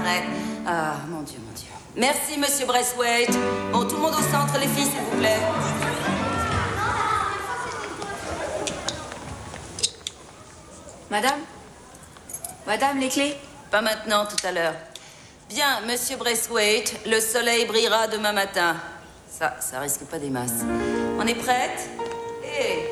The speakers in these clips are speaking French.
arrête. Ah, mon Dieu, mon Dieu. Merci, Monsieur Braithwaite. Bon, tout le monde au centre, les filles, s'il vous plaît. Madame, les clés? Pas maintenant, tout à l'heure. Bien, Monsieur Braithwaite, le soleil brillera demain matin. Ça risque pas des masses. On est prête? Et...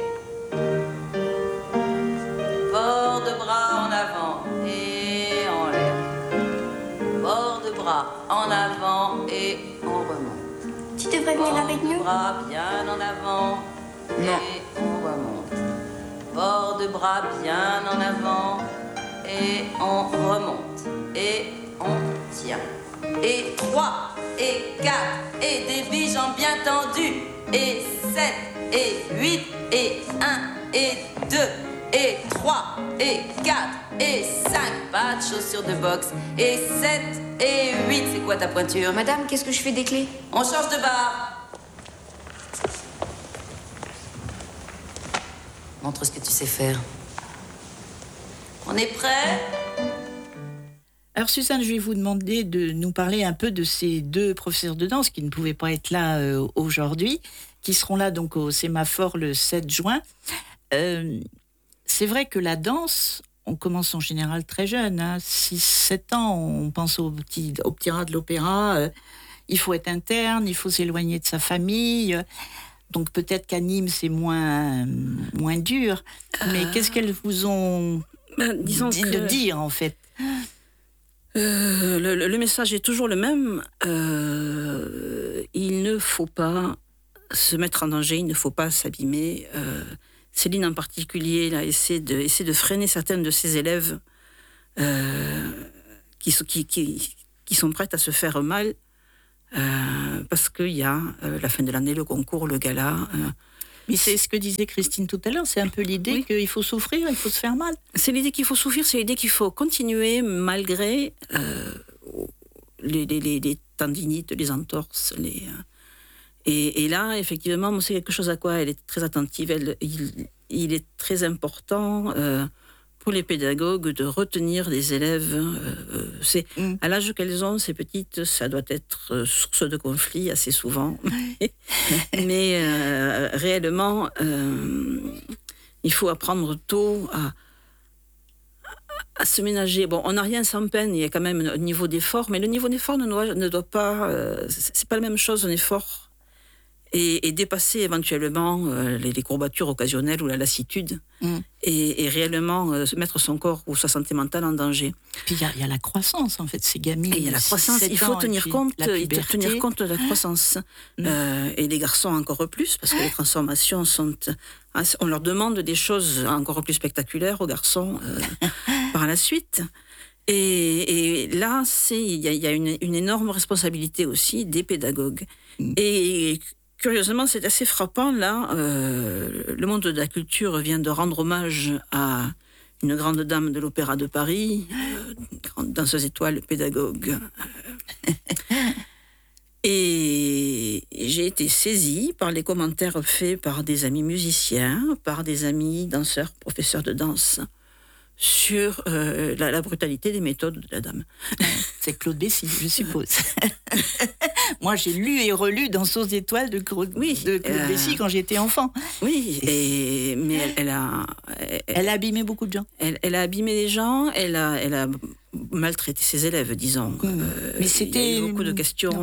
Port de bras en avant et en l'air. Port de bras en avant et on remonte. Tu devrais venir avec nous? Bras bien en avant. Non. Et on remonte. Port de bras bien en avant. Et on remonte. Et on tient. Et 3, et 4, et des bijoux bien tendus. Et 7, et 8, et 1, et 2, et 3, et 4, et 5. Pas de chaussures de boxe. Et 7, et 8. C'est quoi ta pointure? Madame, qu'est-ce que je fais des clés? On change de barre. Montre ce que tu sais faire. On est prêt? Alors Suzanne, je vais vous demander de nous parler un peu de ces deux professeurs de danse qui ne pouvaient pas être là aujourd'hui, qui seront là donc au Sémaphore le 7 juin. C'est vrai que la danse, on commence en général très jeune, 6-7 ans, on pense au petit rat de l'opéra, il faut être interne, il faut s'éloigner de sa famille, donc peut-être qu'à Nîmes c'est moins dur, mais qu'est-ce qu'elles vous ont dit de dire en fait? Le message est toujours le même. Il ne faut pas se mettre en danger, il ne faut pas s'abîmer. Céline en particulier là, essaie de freiner certaines de ses élèves qui sont prêtes à se faire mal parce qu'il y a la fin de l'année, le concours, le gala. Mais c'est ce que disait Christine tout à l'heure, c'est un peu l'idée qu'il faut souffrir, il faut se faire mal. C'est l'idée qu'il faut souffrir, c'est l'idée qu'il faut continuer malgré les tendinites, les entorses. Et là, effectivement, c'est quelque chose à quoi elle est très attentive. Il est très important pour les pédagogues de retenir les élèves. À l'âge qu'elles ont, ces petites, ça doit être source de conflit assez souvent. Mais réellement, il faut apprendre tôt à se ménager. Bon, on n'a rien sans peine, il y a quand même un niveau d'effort, mais le niveau d'effort ne doit pas... c'est pas la même chose, un effort. Et dépasser éventuellement les courbatures occasionnelles ou la lassitude et réellement mettre son corps ou sa santé mentale en danger. Puis il y a la croissance en fait, ces gamines. Il y a la croissance, il faut tenir compte de la croissance. Et les garçons encore plus, parce que les transformations sont... On leur demande des choses encore plus spectaculaires aux garçons par la suite. Et là, il y a une énorme responsabilité aussi des pédagogues. Et curieusement, c'est assez frappant, là, le monde de la culture vient de rendre hommage à une grande dame de l'Opéra de Paris, grande danseuse étoile, pédagogue. Et j'ai été saisie par les commentaires faits par des amis musiciens, par des amis danseurs, professeurs de danse, sur la brutalité des méthodes de la dame. C'est Claude Bessy, je suppose. Moi, j'ai lu et relu Danseuse d'étoiles de Claude Bessy quand j'étais enfant. Oui, mais elle a abîmé beaucoup de gens. Elle a abîmé les gens, elle a maltraité ses élèves, disons. Mais c'était... Il y a eu beaucoup de questions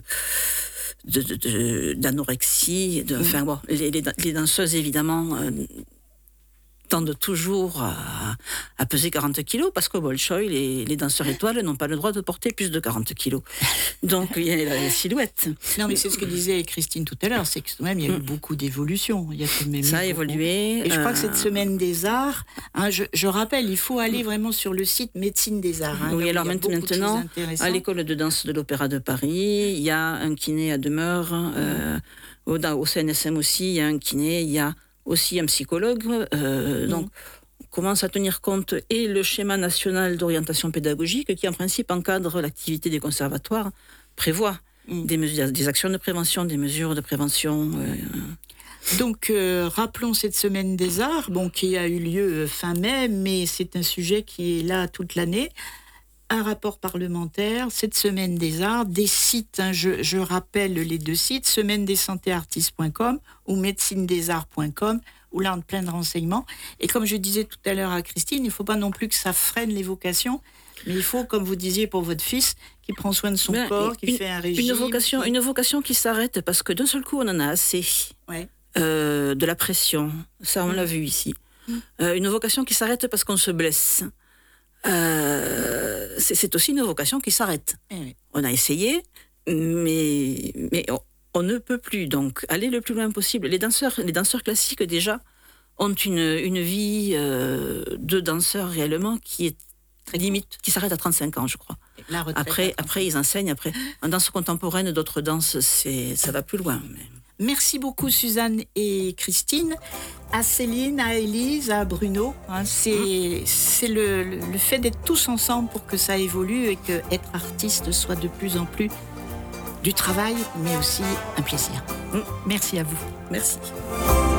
d'anorexie. Enfin, bon, les danseuses, évidemment... tendent toujours à peser 40 kilos, parce qu'au Bolchoï, les danseurs étoiles n'ont pas le droit de porter plus de 40 kilos. Donc, il y a la silhouette. Non, mais c'est ce que disait Christine tout à l'heure, c'est que même il y a eu beaucoup d'évolution. Il y a tout de même ça a évolué. Et je crois que cette semaine des arts, je rappelle, il faut aller vraiment sur le site Médecine des Arts. Oui, alors maintenant, à l'école de danse de l'Opéra de Paris, il y a un kiné à demeure, au CNSM aussi, il y a un kiné, il y a aussi un psychologue, donc on commence à tenir compte et le schéma national d'orientation pédagogique qui en principe encadre l'activité des conservatoires prévoit des actions de prévention, des mesures de prévention. Donc rappelons cette semaine des arts, qui a eu lieu fin mai, mais c'est un sujet qui est là toute l'année. un rapport parlementaire, cette semaine des arts, des sites, hein, je rappelle les 2 sites, semaine-des-santé-artistes.com ou médecine-des-arts.com, où là on a plein de renseignements. Et comme je disais tout à l'heure à Christine, il ne faut pas non plus que ça freine les vocations, mais il faut, comme vous disiez pour votre fils, qui prend soin de son corps, qui fait un régime. Une vocation qui s'arrête parce que d'un seul coup on en a assez. Ouais. De la pression, ça on l'a vu ici. Une vocation qui s'arrête parce qu'on se blesse. C'est aussi une vocation qui s'arrête. Oui. On a essayé, mais on ne peut plus. Donc, aller le plus loin possible. Les danseurs classiques, déjà, ont une vie de danseurs réellement qui est très limite, qui s'arrête à 35 ans, je crois. Après, ils enseignent. En danse contemporaine, d'autres danses, ça va plus loin. Mais... Merci beaucoup Suzanne et Christine, à Céline, à Élise, à Bruno. Hein, c'est le fait d'être tous ensemble pour que ça évolue et que être artiste soit de plus en plus du travail, mais aussi un plaisir. Merci à vous. Merci.